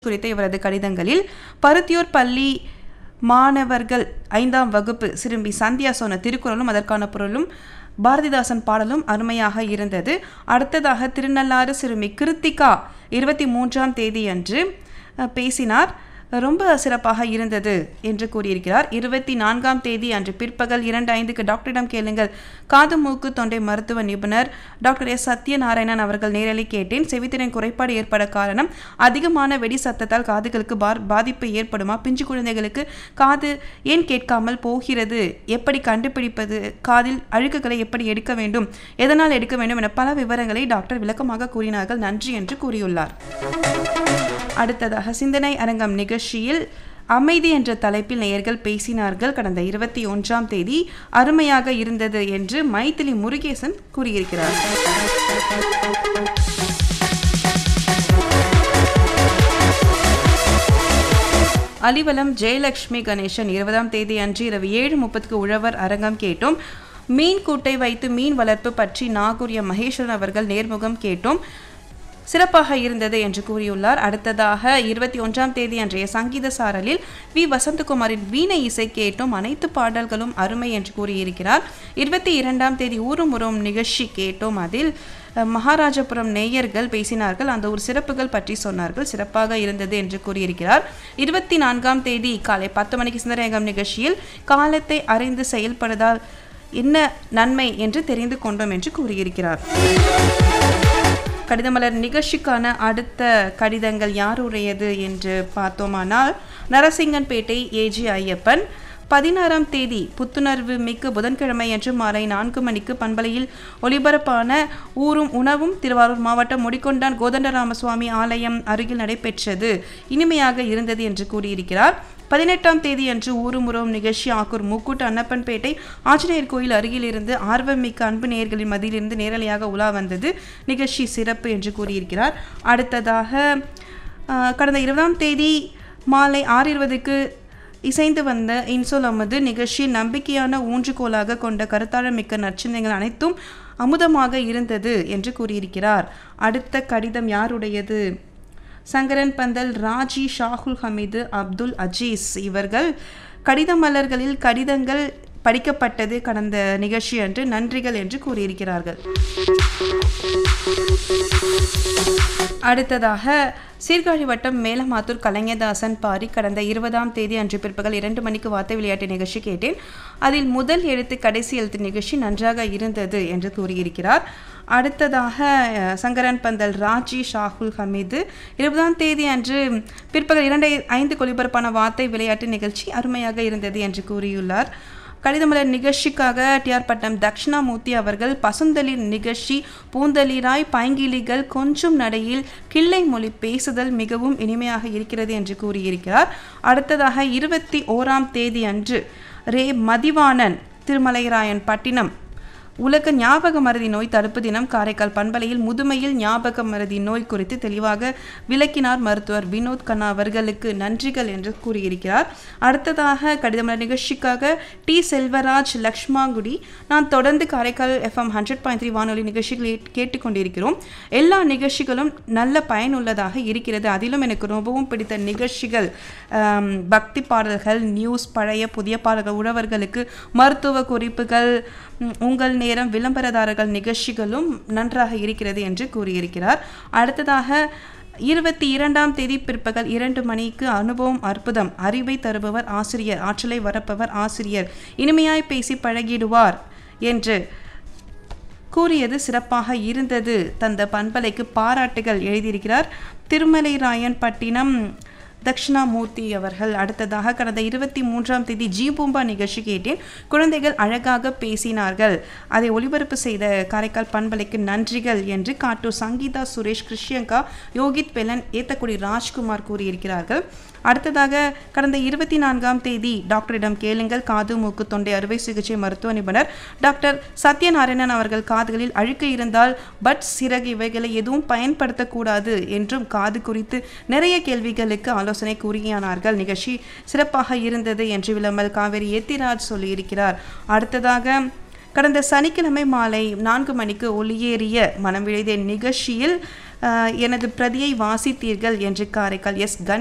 குறித்த இவரது கடிதங்களில் பருத்தியூர் பள்ளி மாணவர்கள் 5ஆம் வகுப்பு சிறுமி சந்தியா சொன்ன திருக்குறளும் அதற்கான பொருளும் பாரதிதாசன் பாடலும் அருமையாக இருந்தது. அடுத்ததாக திருநள்ளாறு சிறுமி கிருத்திகா 23ஆம் தேதி அன்று பேசினார். ரொம்ப சிறப்பாக இருந்தது என்று கூறியிருக்கிறார். 24ஆம் தேதி அன்று பிற்பகல் 2:05 டாக்டரிடம் கேளுங்கள் காது மூக்கு தொண்டை மருத்துவ நிபுணர் டாக்டர் எஸ் சத்யநாராயணன் அவர்கள் நேரலை கேட்டேன். செவித்திறன் குறைபாடு ஏற்பட காரணம் அதிகமான வெடி சத்தத்தால் காதுகளுக்கு பாதிப்பு ஏற்படுமா? பிஞ்சு குழந்தைகளுக்கு காது ஏன் கேட்காமல் போகிறது? எப்படி கண்டுபிடிப்பது? காதில் அழுக்குகளை எப்படி எடுக்க வேண்டும்? எதனால் எடுக்க வேண்டும் என பல விவரங்களை டாக்டர் விளக்கமாக கூறினார்கள். நன்றி என்று கூறியுள்ளார். அடுத்ததாக சிந்தனை அரங்கம் நிகழ்ச்சியில் அமைதி என்ற தலைப்பில் நேயர்கள் பேசினார்கள். கடந்த 21ஆம் தேதி அருமையாக இருந்தது என்று மைதிலி முருகேசன் கூறியிருக்கிறார். அலிவலம் ஜெயலட்சுமி கணேசன் 20ஆம் தேதி அன்று இரவு 7:30 உழவர் அரங்கம் கேட்டோம். மீன் கூட்டை வைத்து மீன் வளர்ப்பு பற்றி நாகூர் மகேஸ்வரன் அவர்கள் நேர்முகம் கேட்டோம். சிறப்பாக இருந்தது என்று கூறியுள்ளார். அடுத்ததாக 21ஆம் தேதி அன்றைய சங்கீத சாரலில் வி வசந்தகுமாரின் வீணை இசை கேட்டோம். அனைத்து பாடல்களும் அருமை என்று கூறியிருக்கிறார். 22ஆம் தேதி ஊரும் உறவும் நிகழ்ச்சி கேட்டோம். அதில் மகாராஜபுரம் நேயர்கள் பேசினார்கள். அந்த ஒரு சிறப்புகள் பற்றி சொன்னார்கள். சிறப்பாக இருந்தது என்று கூறியிருக்கிறார். 24ஆம் தேதி காலை 10 மணிக்கு சிந்தனையகம் நிகழ்ச்சியில் காலத்தை அறிந்து செயல்படுவதால் என்ன நன்மை என்று தெரிந்து கொண்டோம் என்று கூறியிருக்கிறார். கடிதமலர் நிகழ்ச்சிக்கான அடுத்த கடிதங்கள் யாருடையது என்று பார்த்தோமானால் நரசிங்கன்பேட்டை ஏஜி ஐயப்பன் 16ஆம் தேதி புத்துணர்வு மிக்க புதன்கிழமை அன்று மாலை 4 மணிக்கு பண்பலையில் ஒலிபரப்பான ஊரும் உணவும் திருவாரூர் மாவட்டம் முடிகொண்டான் கோதண்டராமசுவாமி ஆலயம் அருகில் நடைபெற்றது. இனிமையாக இருந்தது என்று கூறியிருக்கிறார். 18ஆம் தேதி அன்று ஊரும் உறவும் நிகழ்ச்சி ஆக்கூர் மூக்கூட்டு அன்னப்பன்பேட்டை ஆஞ்சநேயர் கோயில் அருகில் இருந்து ஆர்வமிக்க அன்பு நேயர்களின் மத்தியிலிருந்து நேரலையாக உலா வந்தது. நிகழ்ச்சி சிறப்பு என்று கூறியிருக்கிறார். அடுத்ததாக கடந்த 20ஆம் தேதி மாலை 6:20க்கு இசைந்து வந்த இன்சொல் அமுது நிகழ்ச்சியில் நம்பிக்கையான ஊன்றுகோலாக கொண்ட கருத்தாழமிக்க நற்சிந்தனைகள் அனைத்தும் அமுதமாக இருந்தது என்று கூறியிருக்கிறார். அடுத்த கடிதம் யாருடையது? சங்கரன் பந்தல் ராஜி ஷாகுல் ஹமீது அப்துல் அஜீஸ் இவர்கள் கடித மலர்களில் கடிதங்கள் படிக்கப்பட்டது கடந்த நிகழ்ச்சி அன்று நன்றிகள் என்று கூறியிருக்கிறார்கள். அடுத்ததாக சீர்காழி வட்டம் மேலமாத்தூர் கலைஞதாசன் பாரி கடந்த 20ஆம் தேதி அன்று பிற்பகல் 2 மணிக்கு வார்த்தை விளையாட்டு நிகழ்ச்சி கேட்டேன். அதில் முதல் எழுத்து கடைசி எழுத்து நிகழ்ச்சி நன்றாக இருந்தது என்று கூறியிருக்கிறார். அடுத்ததாக சங்கரன் பந்தல் ராஜி ஷாகுல் ஹமீது 20ஆம் தேதி அன்று பிற்பகல் 2:05 ஒலிபரப்பான வார்த்தை விளையாட்டு நிகழ்ச்சி அருமையாக இருந்தது என்று கூறியுள்ளார். கடிதமலர் நிகழ்ச்சிக்காக டிஆர் பட்டம் தக்ஷணாமூர்த்தி அவர்கள் பசுந்தளிர் நிகழ்ச்சி பூந்தளிராய் பைங்கிலிகள் கொஞ்சம் நடையில் கிள்ளை மொழி பேசுதல் மிகவும் இனிமையாக இருக்கிறது என்று கூறியிருக்கிறார். அடுத்ததாக 21ஆம் தேதி அன்று ரே மதிவாணன் திருமலைராயன் பட்டினம் உலக ஞாபக மறதி நோய் தடுப்பு தினம் காரைக்கால் பண்பலையில் முதுமையில் ஞாபக மறதி நோய் குறித்து தெளிவாக விளக்கினார் மருத்துவர் வினோத் கண்ணா அவர்களுக்கு நன்றிகள் என்று கூறியிருக்கிறார். அடுத்ததாக கடிதமலர் நிகழ்ச்சிக்காக டி செல்வராஜ் லக்ஷ்மாங்குடி நான் தொடர்ந்து காரைக்கால் FM 100.3 வானொலி நிகழ்ச்சிகளை கேட்டுக்கொண்டிருக்கிறோம். எல்லா நிகழ்ச்சிகளும் நல்ல பயனுள்ளதாக இருக்கிறது. அதிலும் எனக்கு ரொம்பவும் பிடித்த நிகழ்ச்சிகள் பக்தி பாடல்கள், நியூஸ், பழைய புதிய பாடல்கள், உழவர்களுக்கு மருத்துவ குறிப்புகள், உங்கள் நேரம், விளம்பரதாரர்கள் நிகழ்ச்சிகளும் நன்றாக இருக்கிறது என்று கூறியிருக்கிறார். அடுத்ததாக 22ஆம் தேதி பிற்பகல் 2 மணிக்கு அனுபவம் அற்புதம் அறிவை தருபவர் ஆசிரியர், ஆற்றலை வரப்பவர் ஆசிரியர், இனிமையாய் பேசி பழகிடுவார் என்று கூறியது சிறப்பாக இருந்தது. தந்த பண்பலைக்கு பாராட்டுகள் எழுதியிருக்கிறார் திருமலைராயன் பட்டினம் தக்ஷணாமூர்த்தி அவர்கள். அடுத்ததாக கடந்த 23ஆம் தேதி ஜீபூம்பா நிகழ்ச்சி கேட்டேன். குழந்தைகள் அழகாக பேசினார்கள். அதை ஒளிபரப்பு செய்த காரைக்கால் பண்பலைக்கு நன்றிகள் என்று காட்டூர் சங்கீதா சுரேஷ் கிருஷ்யங்கா யோகித் பெலன் ஏத்தக்குடி ராஜ்குமார் கூறியிருக்கிறார்கள். அடுத்ததாக கடந்த 24ஆம் தேதி டாக்டரிடம் கேளுங்கள் காது மூக்கு தொண்டை அறுவை சிகிச்சை மருத்துவ நிபுணர் டாக்டர் சத்யநாராயணன் அவர்கள் காதுகளில் அழுக்கு இருந்தால் பட் சிறகு இவைகளை எதுவும் பயன்படுத்தக்கூடாது என்றும் காது குறித்து நிறைய கேள்விகளுக்கு ஆலோசனை கூறியானார்கள். நிகழ்ச்சி சிறப்பாக இருந்தது என்று விளம்பல் காவேரி ஏத்திராஜ் சொல்லியிருக்கிறார். அடுத்ததாக கடந்த சனிக்கிழமை மாலை 4 மணிக்கு ஒளியேறிய மனம் விழைதேன் நிகழ்ச்சியில் எனது பிரதியை வாசித்தீர்கள் என்று காரைக்கால் எஸ்